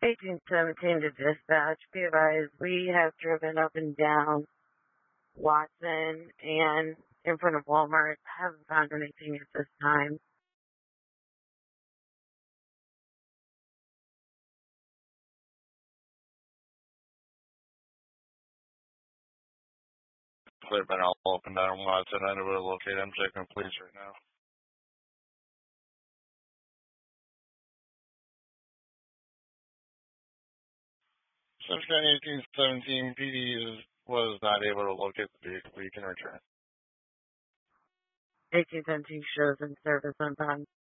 1817 to dispatch. Be advised, we have driven up and down Watson and in front of Walmart. Haven't found anything at this time. Clear been all up and down Watson. I know where to locate. I'm checking police right now. Cincinnati 1817 PD was not able to locate the vehicle. You can return. 1817 shows in service on time.